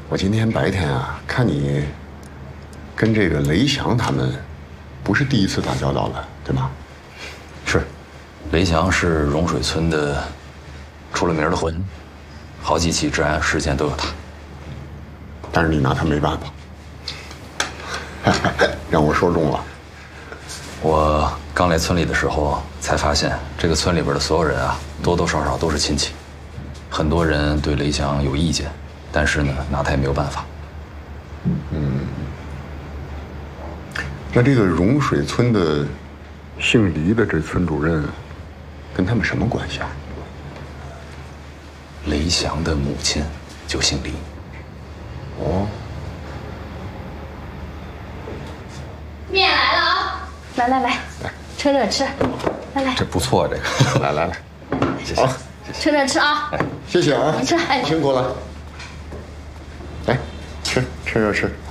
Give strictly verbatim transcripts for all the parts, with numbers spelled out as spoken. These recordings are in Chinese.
我今天白天啊，看你跟这个雷翔他们，不是第一次打交道了，对吗？ 是，雷翔是融水村的出了名的混，好几起治安事件都有他。 但是你拿他没办法，让我说中了。 我刚来村里的时候才发现，这个村里边的所有人啊，多多少少都是亲戚。很多人对雷翔有意见，但是呢，拿他也没有办法。 嗯，那这个融水村的姓黎的这村主任，跟他们什么关系啊？ 雷翔的母亲就姓黎。 哦。 面来了啊！来来来，趁热吃。来来， 这不错，这个。 来来来， 谢谢。 好， 趁热吃啊！ 谢谢啊！ 你吃，哎， 辛苦了。来，吃吃热吃。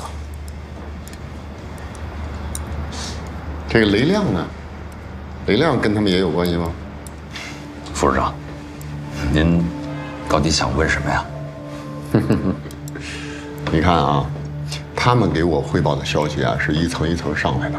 这个雷亮呢？雷亮跟他们也有关系吗？ 副市长，您到底想问什么呀？ 你看啊，他们给我汇报的消息啊，是一层一层上来的。